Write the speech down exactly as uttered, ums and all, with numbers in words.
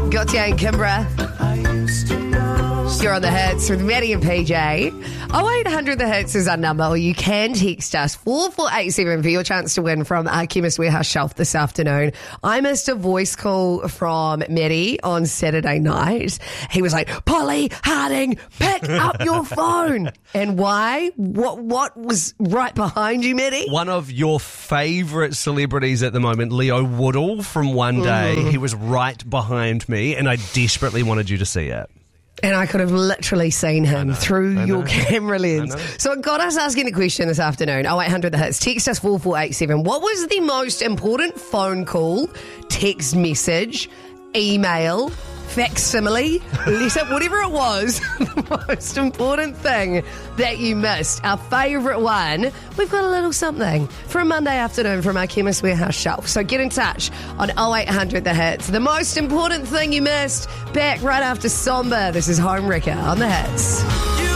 Gautier and Kimbra. You're on the hits with Maddie and P J. oh eight hundred the hits is our number, or you can text us four four eight seven for your chance to win from our Chemist Warehouse shelf this afternoon. I missed a voice call from Maddie on Saturday night. He was like, Polly Harding, pick up your phone. And why? What What was right behind you, Maddie? One of your favourite celebrities at the moment, Leo Woodall from One Day. Mm. He was right behind me, and I desperately wanted you to see it. And I could have literally seen him through your camera lens. So it got us asking a question this afternoon. oh eight hundred the hits. Text us four four eight seven. What was the most important phone call, text message, email, facsimile, letter, whatever it was, the most important thing that you missed? Our favourite one. We've got a little something for a Monday afternoon from our Chemist Warehouse shelf. So get in touch on oh eight hundred the hits. The most important thing you missed, back right after Somber. This is Home Wrecker on the hits.